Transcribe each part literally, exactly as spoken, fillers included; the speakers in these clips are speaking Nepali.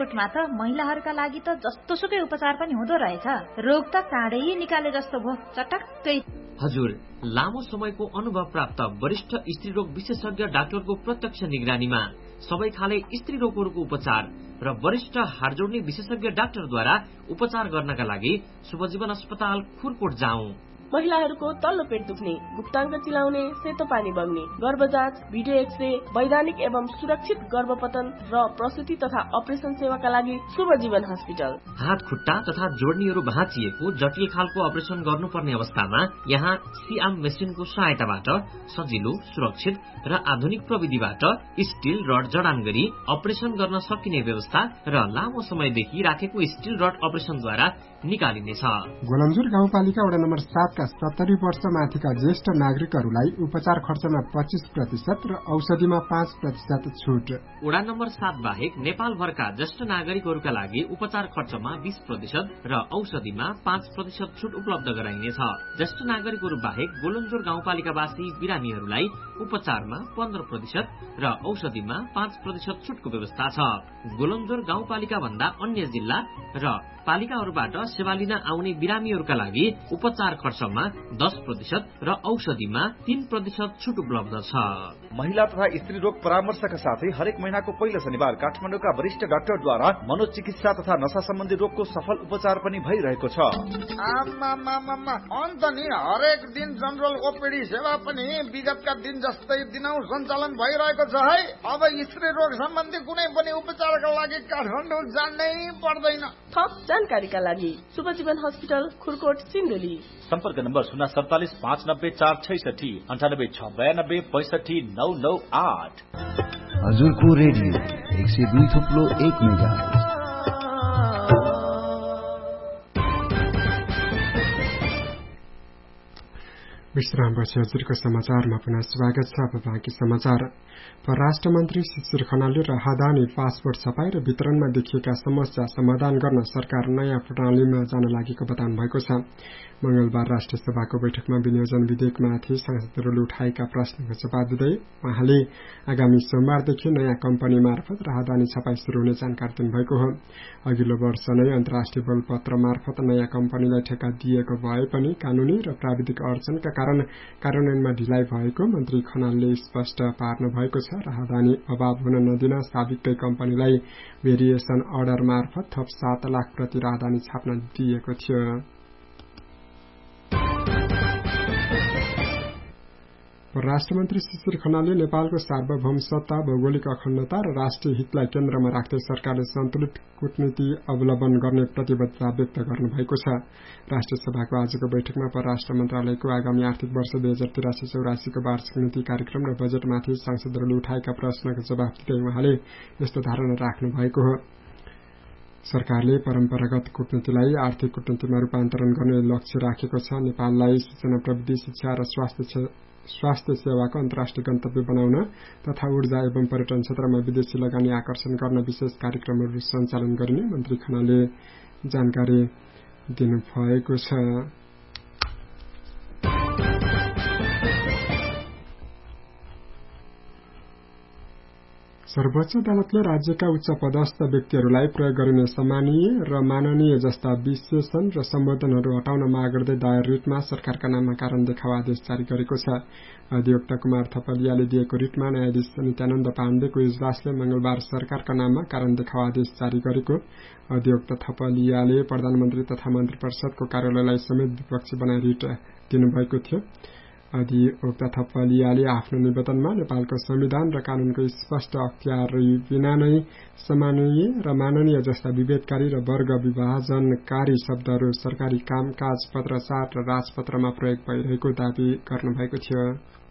ललितपुरमा त महिलाहरूका लागि त जस्तोसुकै उपचार पनि हुँदो रहेछ। रोग त काँडै निकाले जस्तो भो, चटक्कै। हजुर, लामो समयको अनुभव प्राप्त वरिष्ठ स्त्रीरोग विशेषज्ञ डाक्टरको प्रत्यक्ष निगरानीमा सबै खाले स्त्री रोगहरूको उपचार र वरिष्ठ हाडजोड्ने विशेषज्ञ डाक्टरद्वारा उपचार गर्नका लागि शुभजीवन अस्पताल खुरकोट जाउँ। महिलाहरूको तल्लो पेट दुख्ने, गुप्ताङ्ग चिलाउने, सेतो पानी बग्ने, गर्भजाँच, भिडियो एक्सरे, वैधानिक एवं सुरक्षित गर्भपतन र प्रसुति तथा अपरेसन सेवाका लागि शुभजीवन हस्पिटल। हात खुट्टा तथा जोड्नीहरू भाँचिएको जटिल खालको अपरेसन गर्नुपर्ने अवस्थामा यहाँ सिआम मेसिनको सहायताबाट सजिलो, सुरक्षित र आधुनिक प्रविधिबाट स्टिल रड जडान गरी अपरेसन गर्न सकिने व्यवस्था र लामो समयदेखि राखेको स्टिल रड अपरेसनद्वारा निकालिनेछ। गोलन्जुर गाउँपालिका वडा नम्बर सातका सत्तरी वर्ष माथिका ज्येष्ठ नागरिकहरूलाई उपचार खर्चमा पच्चीस प्रतिशत र औषधिमा पाँच प्रतिशत छुट। वडा नम्बर सात बाहेक नेपालभरका ज्येष्ठ नागरिकहरूका लागि उपचार खर्चमा बीस प्रतिशत र औषधिमा पाँच प्रतिशत छुट उपलब्ध गराइनेछ। ज्येष्ठ नागरिकहरू बाहेक गोलन्जुर गाउँपालिकावासी बिरामीहरूलाई उपचारमा पन्ध्र प्रतिशत र औषधिमा पाँच प्रतिशत छुटको व्यवस्था छ। गोलन्जुर गाउँपालिका भन्दा अन्य जिल्ला र पालिकाहरूबाट सेवा लिन आउने बिरामीहरूका लागि उपचार खर्चमा दस प्रतिशत र औषधिमा तीन प्रतिशत छुट उपलब्ध छ। महिला तथा स्त्री रोग परामर्शका साथै हरेक महिनाको पहिलो शनिबार काठमाडौँका वरिष्ठ डाक्टरद्वारा मनोचिकित्सा तथा नशा सम्बन्धी रोगको सफल उपचार पनि भइरहेको छ। अन्त नि हरेक दिन जनरल ओपीडी सेवा पनि विगतका दिन जस्तै दिनौ सञ्चालन भइरहेको छ है। अब स्त्री रोग सम्बन्धी कुनै पनि उपचारका लागि काठमाडौँ जानै पर्दैन। थप जानकारीका लागि शुभजीवन हस्पिटल खुरकोट सिन्धुली। सम्पर्क नम्बर शून्य सडतालिस पाँच नब्बे चार छैसठी अन्ठानब्बे छ बयानब्बे पैसठी नौ नौ आठ। हजुरको रेडियो एक सय दुई थुप्लो एक मेगा। विश्रामपछि हजुरको समाचारमा पुनः स्वागत छ। अब बाँकी समाचार। परराष्ट्र मन्त्री शिशिर खनालले राहदानी पासपोर्ट छपाई र वितरणमा देखिएका समस्या समाधान गर्न सरकार नयाँ प्रणालीमा जान लागेको बताउनु भएको छ। मंगलबार राष्ट्रिय सभाको बैठकमा विनियोजन विधेयकमाथि सांसदहरूले उठाएका प्रश्नको जवाब दिँदै उहाँले आगामी सोमबारदेखि नयाँ कम्पनी मार्फत राहदानी छपाई शुरू हुने जानकारी दिनुभएको हो। अघिल्लो वर्ष नै अन्तर्राष्ट्रिय बलपत्र मार्फत नयाँ कम्पनीलाई ठेक्का दिएको भए पनि कानूनी र प्राविधिक अडचनका कारण कार्यान्वयनमा ढिलाइ भएको मन्त्री खनालले स्पष्ट पार्नु भएको छ। राहदानी अभाव हुन नदिन साबिककै कम्पनीलाई भेरिएसन अर्डर मार्फत थप सात लाख प्रति राहदानी छाप्न दिएको थियो। परराष्ट्र मन्त्री शिशिर खनालले नेपालको सार्वभौमसत्ता, भौगोलिक अखण्डता र राष्ट्रिय हितलाई केन्द्रमा राख्दै सरकारले सन्तुलित कूटनीति अवलम्बन गर्ने प्रतिबद्धता व्यक्त गर्नुभएको छ। राष्ट्रिय सभाको आजको बैठकमा परराष्ट्र मन्त्रालयको आगामी आर्थिक वर्ष दुई हजार तिरासी चौरासीको वार्षिक नीति कार्यक्रम र बजेटमाथि सांसदहरूले उठाएका प्रश्नको जवाब दिँदै उहाँले यस्तो धारणा राख्नु भएको हो। सरकारले परम्परागत कूटनीतिलाई आर्थिक कूटनीतिमा रूपान्तरण गर्ने लक्ष्य राखेको छ। नेपाललाई सूचना प्रविधि, शिक्षा र स्वास्थ्य स्वास्थ्य सेवाको अन्तर्राष्ट्रिय गन्तव्य बनाउन तथा ऊर्जा एवं पर्यटन क्षेत्रमा विदेशी लगानी आकर्षण गर्न विशेष कार्यक्रमहरू सञ्चालन गरिने मन्त्री खनालले जानकारी दिनुभएको छ। सर्वोच्च अदालतले राज्यका उच्च पदस्थ व्यक्तिहरूलाई प्रयोग गरिने सम्मानीय र माननीय जस्ता विशेषण र सम्बोधनहरू हटाउन माग गर्दै दायर रिटमा सरकारका नाममा कारण देखावा आदेश जारी गरेको छ। अधिवक्ता कुमार थपलियाले दिएको रिटमा न्यायाधीश नित्यानन्द पाण्डेको इजलासले मंगलबार सरकारका नाममा कारण देखावा आदेश जारी गरेको। अधिवक्ता थपलियाले प्रधानमन्त्री तथा मन्त्री परिषदको कार्यालयलाई समेत विपक्षी बनाई रिट दिनुभएको थियो। अधिवक्ता थपलियाले आफ्नो निवेदनमा नेपालको संविधान र कानूनको स्पष्ट अख्तियार बिना नै सम्मानीय र माननीय जस्ता विभेदकारी र वर्ग विभाजनकारी शब्दहरू सरकारी कामकाज, पत्रचार र राजपत्रमा प्रयोग भइरहेको दावी गर्नुभएको थियो।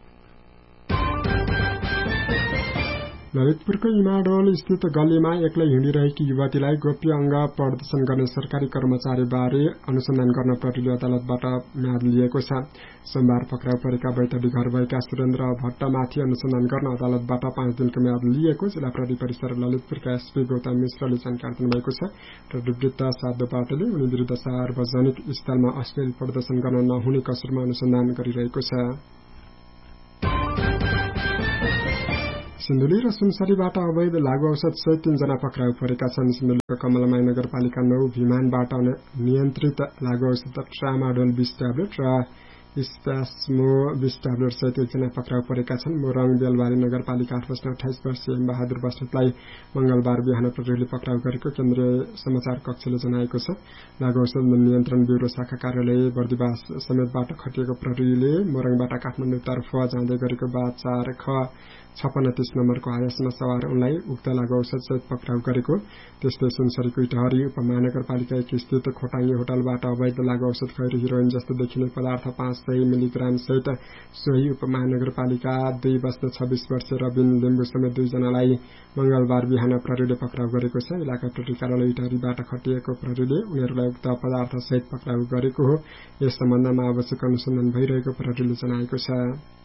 ललितपुरको इमाडोल स्थित गल्लीमा एक्लै हिँडिरहेकी युवतीलाई गोप्य अंग प्रदर्शन गर्ने सरकारी कर्मचारी बारे अनुसन्धान गर्न प्रहरीले अदालतबाट म्याद लिएको छ। सोमबार पक्राउ परेका बैतडी घर भएका सुरेन्द्र भट्टमाथि अनुसन्धान गर्न अदालतबाट पाँच दिनको म्याद लिएको जिल्ला प्रहरी परिसर ललितपुरका एसपी गौतम मिश्रले जानकारी दिनुभएको छ। प्रवृत्त साधु पाटोले उनी विरुद्ध सार्वजनिक स्थलमा अश्लील प्रदर्शन गर्न नहुने कसुरमा अनुसन्धान गरिरहेको छ। सिन्धुली र सुनसरीबाट अवैध लागू औषध सहित तीनजना पक्राउ परेका छन्। सिन्धुलीको कमलमाई नगरपालिका नौ भिमानबाट नियन्त्रित लागू औषध ट्रामाडोल बीस ट्याब्लेट र स्प्यास्मो बीस ट्याब्लेट सहित एकजना पक्राउ परेका छन्। मोरङ बेलबारी नगरपालिका आठ वर्ष अठाइस वर्षीय बहादुर बस्नेतलाई मंगलबार बिहान प्रहरीले पक्राउ गरेको केन्द्रीय समाचार कक्षले जनाएको छ। लागू औषध नियन्त्रण ब्यूरो शाखा कार्यालय बर्दिवास समेतबाट खटिएको प्रहरीले मोरङबाट काठमाडौँतर्फ जाँदै गरेको बाचार ख छपन्न तीस नम्बरको आयासमा सवार उनलाई उक्त लागू औषध सहित पक्राउ गरेको। त्यस्तै सुनसरीको इटहरी उपमहानगरपालिका एक स्थित खोटाङ्गी होटलबाट अवैध लागू औषध खैर हिरोइन जस्तो देखिने पदार्थ पाँच सय मिलिग्राम सहित सोही उपमहानगरपालिका दुई बस्ने छब्बीस वर्षीय रबिन लिम्बू समेत दुईजनालाई मंगलबार बिहान प्रहरीले पक्राउ गरेको छ। इलाका प्रहरी कार्यालय इटहरीबाट खटिएको प्रहरीले उनीहरूलाई उक्त पदार्थ सहित पक्राउ गरेको हो। यस सम्बन्धमा आवश्यक अनुसन्धान भइरहेको प्रहरीले जनाएको छ।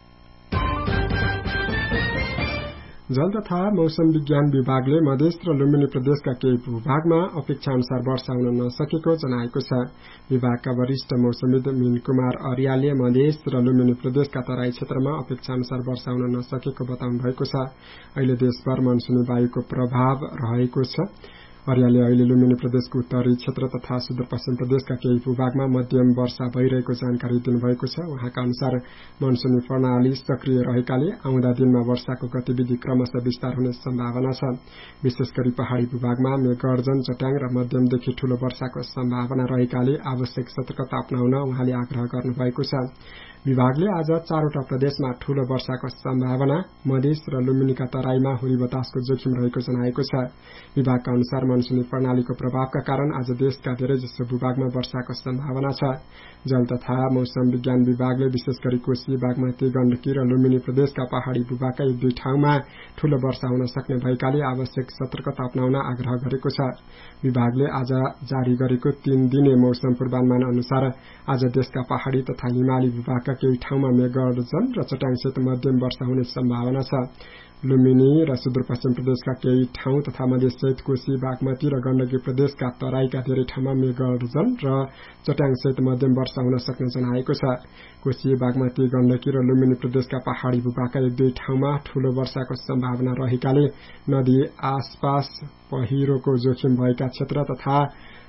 जल तथा मौसम विज्ञान विभागले मधेस र लुम्बिनी प्रदेशका केही भूभागमा अपेक्षा अनुसार वर्षा हुन नसकेको जनाएको छ। विभागका वरिष्ठ मौसमविद मीन कुमार अर्यालले मधेस र लुम्बिनी प्रदेशका तराई क्षेत्रमा अपेक्षा अनुसार वर्षा हुन नसकेको बताउनु भएको छ। अहिले देशभर मनसुनी वायुको प्रभाव रहेको छ। अर्यालले अहिले लुम्बिनी प्रदेशको उत्तरी क्षेत्र तथा सुदूरपश्चिम प्रदेशका केही भूभागमा मध्यम वर्षा भइरहेको जानकारी दिनुभएको छ। उहाँका अनुसार मनसुनी प्रणाली सक्रिय रहेकाले आउँदा दिनमा वर्षाको गतिविधि क्रमशः विस्तार हुने सम्भावना छ। विशेष गरी पहाड़ी भूभागमा मेघगर्जन, चट्याङ र मध्यमदेखि ठूलो वर्षाको सम्भावना रहेकाले आवश्यक सतर्कता अपनाउन उहाँले आग्रह गर्नुभएको छ। विभागले आज चारवटा प्रदेशमा ठूलो वर्षाको सम्भावना, मधेस र लुम्बिनीका तराईमा हुरी बतासको जोखिम रहेको जनाएको छ। विभागका अनुसार मनसुनी प्रणालीको प्रभावका कारण आज देशका धेरैजसो भूभागमा वर्षाको सम्भावना छ। जल तथा मौसम विज्ञान विभागले विशेष गरी कोशी, बागमती, गण्डकी र लुम्बिनी प्रदेशका पहाड़ी भूभागका एक दुई ठाउँमा ठूलो वर्षा हुन सक्ने भएकाले आवश्यक सतर्कता अपनाउन आग्रह गरेको छ। विभागले आज जारी गरेको तीन दिने मौसम पूर्वानुमान अनुसार आज देशका पहाड़ी तथा हिमाली भूभागका केही ठाउँमा मेघगर्जन र चट्याङसहित मध्यम वर्षा हुने सम्भावना छ। लुम्बिनी र सुदूरपश्चिम प्रदेशका केही ठाउँ तथा मधेससहित कोशी, बागमती र गण्डकी प्रदेशका तराईका धेरै ठाउँमा मेघगर्जन र चट्याङसहित मध्यम वर्षा हुन सक्ने जनाएको छ। कोशी, बागमती, गण्डकी र लुम्बिनी प्रदेशका पहाड़ी भूभागका एक दुई ठाउँमा ठूलो वर्षाको सम्भावना रहेकाले नदी आसपास पहिरोको जोखिम भएका क्षेत्र तथा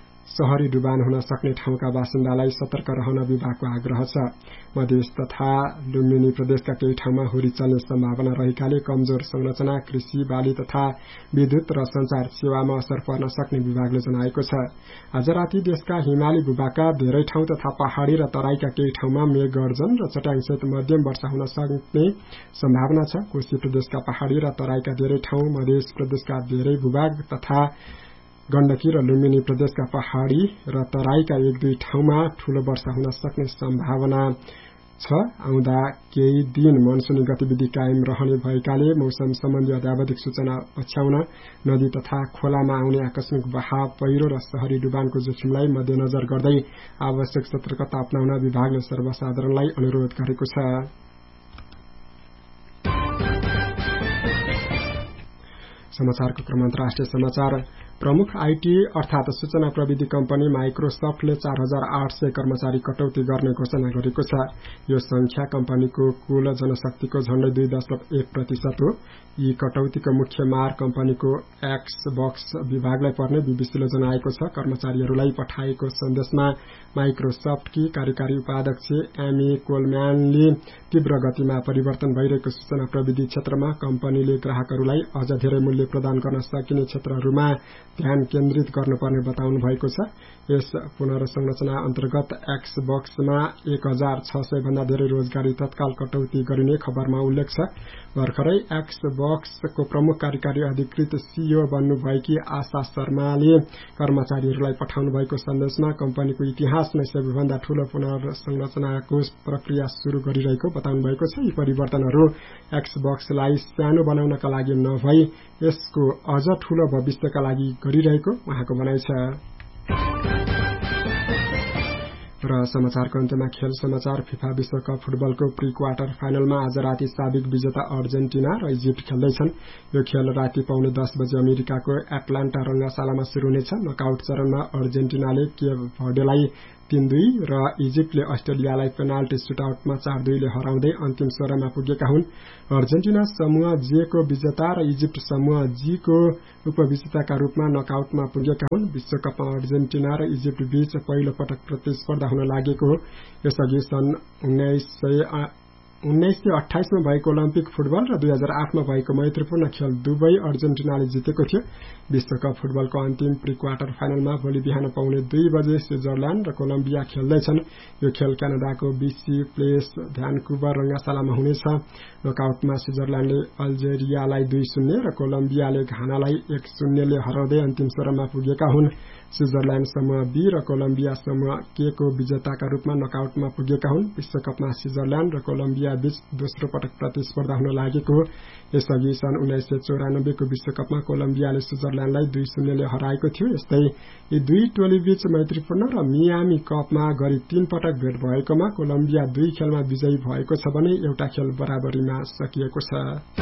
शहरी डुबान हुन सक्ने ठाउँका बासिन्दालाई सतर्क रहन विभागको आग्रह छ। मधेस तथा लुम्बिनी प्रदेशका केही ठाउँमा हुरी चल्ने सम्भावना रहेकाले कमजोर संरचना, कृषि, बाली तथा विद्युत र संचार सेवामा असर पर्न सक्ने विभागले जनाएको छ। आज राति देशका हिमाली भूभागका धेरै ठाउँ तथा पहाड़ी र तराईका केही ठाउँमा मेघगर्जन र चट्याङसहित मध्यम वर्षा हुन सक्ने सम्भावना छ। कोशी प्रदेशका पहाड़ी र तराईका धेरै ठाउँ, मधेस प्रदेशका धेरै भूभाग तथा गण्डकी र लुम्बिनी प्रदेशका पहाड़ी र तराईका एक दुई ठाउँमा ठूलो वर्षा हुन सक्ने सम्भावना छ। आउँदा केही दिन मनसुनी गतिविधि कायम रहने भएकाले मौसम सम्बन्धी अध्यावधिक सूचना पछ्याउन नदी तथा खोलामा आउने आकस्मिक बहाव, पहिरो र शहरी डुबानको जोखिमलाई मध्यनजर गर्दै आवश्यक सतर्कता अपनाउन विभागले सर्वसाधारणलाई अनुरोध गरेको छ। समाचारको क्रम अन्तर्राष्ट्रिय समाचार। प्रमुख आईटी अर्थात सूचना प्रविधि कम्पनी माइक्रोसफ्टले चार हजार आठ सय कर्मचारी कटौती गर्ने घोषणा गरेको छ। यो संख्या कम्पनीको कुल जनशक्तिको झण्डै दुई दशमलव एक प्रतिशत हो। यी कटौतीको मुख्य मार कम्पनीको एक्सबक्स विभागलाई पर्ने बीबीसीले जनाएको छ। कर्मचारीहरूलाई पठाएको सन्देशमा माइक्रोसफ्टकी कार्यकारी उपाध्यक्ष एमी कोलम्यानले तीव्र गतिमा परिवर्तन भइरहेको सूचना प्रविधि क्षेत्रमा कम्पनीले ग्राहकहरूलाई अझ धेरै मूल्य प्रदान गर्न सकिने क्षेत्रहरूमा ध्यान केन्द्रित गर्नुपर्ने बताउनु भएको छ। यस पुनर्संरचना अन्तर्गत एक्सबक्समा एक हजार छ सय भन्दा धेरै रोजगारी तत्काल कटौती गरिने खबरमा उल्लेख छ। भर्खरै एक्सबक्सको प्रमुख कार्यकारी अधिकृत सीईओ बन्नुभएकी आशा शर्माले कर्मचारीहरूलाई पठाउनु भएको सन्देशमा कम्पनीको इतिहासमै सबैभन्दा ठूलो पुनर्संरचनाको प्रक्रिया शुरू गरिरहेको बताउनु भएको छ। यी परिवर्तनहरू एक्सबक्सलाई सानो बनाउनका लागि नभई यसको अझ ठूलो भविष्यका लागि गरिरहेको उहाँको भनाइ छ। र समाचारको अन्त्यमा खेल समाचार। फिफा विश्वकप फुटबलको प्री क्वार्टर फाइनलमा आज राति साबिक विजेता अर्जेन्टिना र इजिप्ट खेल्दैछन्। यो खेल राति पाउने दस बजे अमेरिकाको एटलान्टा रंगशालामा शुरू हुनेछ। नकआउट चरणमा अर्जेन्टिनाले केप भर्डेलाई तीन दुई र इजिप्टले अस्ट्रेलियालाई पेनाल्टी सुटआउटमा चार दुईले हराउँदै अन्तिम सोह्रमा पुगेका हुन्। अर्जेन्टिना समूह जे को विजेता र इजिप्ट समूह जी को उपविजेताका रूपमा नकआउटमा पुगेका हुन्। विश्वकपमा अर्जेन्टिना र इजिप्ट बीच पहिलो पटक प्रतिस्पर्धा हुन लागेको हो। यसअघि सन् उन्नाइस सय उन्नाइस सय अठाइसमा भएको ओलम्पिक फुटबल र दुई हजार आठमा भएको मैत्रीपूर्ण खेल दुवै अर्जेन्टिनाले जितेको थियो। विश्वकप फुटबलको अन्तिम प्री क्वार्टर फाइनलमा भोलि बिहान पाउने दुई बजे स्विजरल्याण्ड र कोलम्बिया खेल्दैछन्। यो खेल क्यानाडाको बीसी प्लेस भ्यानकुभर रंगशालामा हुनेछ। नकआउटमा स्विजरल्याण्डले अल्जेरियालाई दुई शून्य र कोलम्बियाले घानालाई एक शून्यले हराउँदै अन्तिम सोह्रमा पुगेका हुन्। स्विजरल्याण्ड समूह बी र कोलम्बिया समूह के को विजेताका रूपमा नकआउटमा पुगेका हुन्। विश्वकपमा स्विजरल्याण्ड र कोलम्बिया बीच दोस्रो पटक प्रतिस्पर्धा हुन लागेको हो। यसअघि सन् उन्नाइस सय चौरानब्बेको विश्वकपमा कोलम्बियाले स्विजरल्याण्डलाई दुई शून्यले हराएको थियो। यस्तै यी दुई टोली बीच मैत्रीपूर्ण र मियामी कपमा गरी तीन पटक भेट भएकोमा कोलम्बिया दुई खेलमा विजयी भएको छ भने एउटा खेल बराबरीमा सकिएको छ।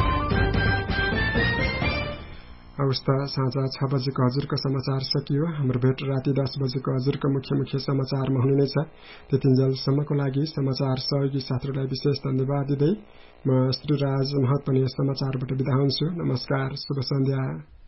हवस् त साँझ छ बजेको हजुरको समाचार सकियो। हाम्रो भेट राति दस बजेको हजुरको मुख्य मुख्य समाचारमा हुने नै छ। त्यतिन्जेलसम्मको लागि समाचार सहयोगी साथीहरूलाई विशेष धन्यवाद दिँदै म श्रीराज महत पनि समाचारबाट बिदा हुन्छु। नमस्कार, शुभ सन्ध्या।